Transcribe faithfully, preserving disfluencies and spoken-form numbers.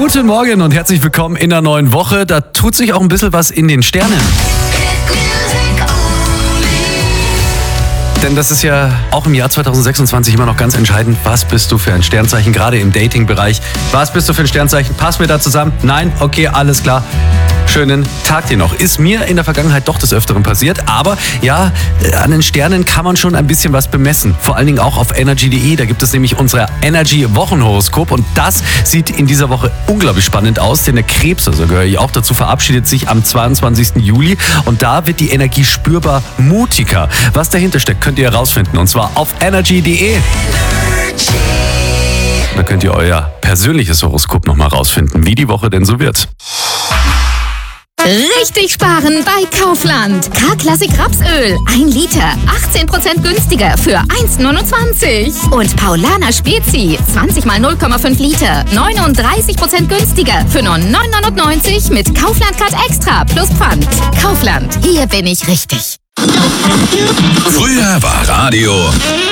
Guten Morgen und herzlich willkommen in der neuen Woche. Da tut sich auch ein bisschen was in den Sternen. Denn das ist ja auch im Jahr zweitausendsechsundzwanzig immer noch ganz entscheidend. Was bist du für ein Sternzeichen, gerade im Dating-Bereich? Was bist du für ein Sternzeichen? Passen wir da zusammen? Nein? Okay, alles klar. Schönen Tag dir noch. Ist mir in der Vergangenheit doch des Öfteren passiert, aber ja, an den Sternen kann man schon ein bisschen was bemessen. Vor allen Dingen auch auf energy punkt de, da gibt es nämlich unser Energy-Wochenhoroskop und das sieht in dieser Woche unglaublich spannend aus, denn der Krebs, also gehöre ich auch dazu, verabschiedet sich am zweiundzwanzigsten Juli und da wird die Energie spürbar mutiger. Was dahinter steckt, könnt ihr herausfinden und zwar auf energy punkt de. Da könnt ihr euer persönliches Horoskop nochmal rausfinden, wie die Woche denn so wird. Richtig sparen bei Kaufland. K-Klassik Rapsöl. ein Liter. achtzehn Prozent günstiger für eins Komma neunundzwanzig. Und Paulaner Spezi. zwanzig mal null Komma fünf Liter. neununddreißig Prozent günstiger für nur neun neunundneunzig mit Kaufland Card Extra plus Pfand. Kaufland. Hier bin ich richtig. Früher war Radio